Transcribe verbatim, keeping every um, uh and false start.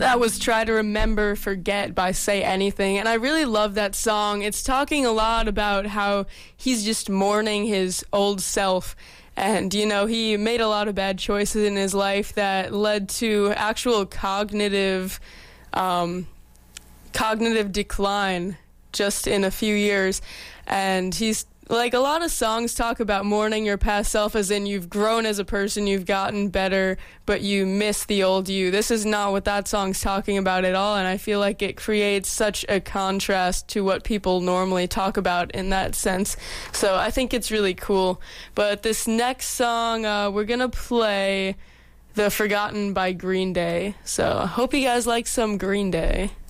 That was Try to Remember, Forget by Say Anything. And I really love that song. It's talking a lot about how he's just mourning his old self. And, you know, he made a lot of bad choices in his life that led to actual cognitive, um, cognitive decline just in a few years. And he's, like, a lot of songs talk about mourning your past self, as in you've grown as a person, you've gotten better, but you miss the old you. This is not what that song's talking about at all, and I feel like it creates such a contrast to what people normally talk about in that sense. So I think it's really cool. But this next song, uh, we're going to play The Forgotten by Green Day. So I hope you guys like some Green Day.